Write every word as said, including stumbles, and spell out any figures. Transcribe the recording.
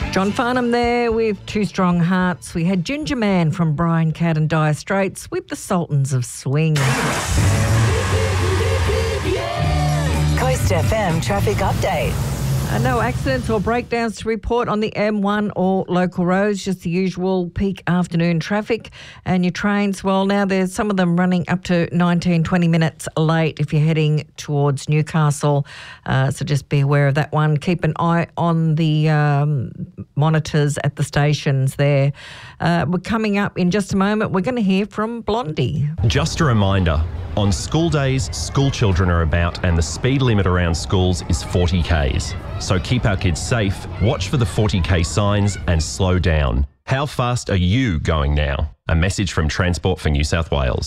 John Farnham there with Two Strong Hearts. We had Ginger Man from Brian Catt and Dire Straits with the Sultans of Swing. Coast F M traffic update. Uh, no accidents or breakdowns to report on the M one or local roads, just the usual peak afternoon traffic. And your trains, well, now there's some of them running up to nineteen, twenty minutes late if you're heading towards Newcastle. Uh, so just be aware of that one. Keep an eye on the um, monitors at the stations there. Uh, we're coming up in just a moment. We're going to hear from Blondie. Just a reminder, on school days, school children are about and the speed limit around schools is forty kays. So keep our kids safe, watch for the forty k signs and slow down. How fast are you going now? A message from Transport for New South Wales.